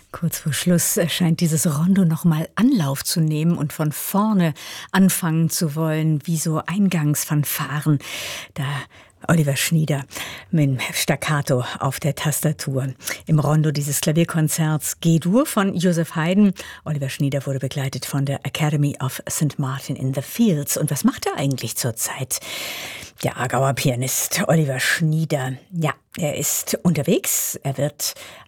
Kurz vor Schluss scheint dieses Rondo nochmal Anlauf zu nehmen und von vorne anfangen zu wollen, wie so Eingangsfanfaren. Da Oliver Schnieder mit dem Staccato auf der Tastatur. Im Rondo dieses Klavierkonzerts G-Dur von Joseph Haydn. Oliver Schnieder wurde begleitet von der Academy of St. Martin in the Fields. Und was macht er eigentlich zurzeit? Der Aargauer Pianist Oliver Schnieder. Ja, er ist unterwegs. Er wird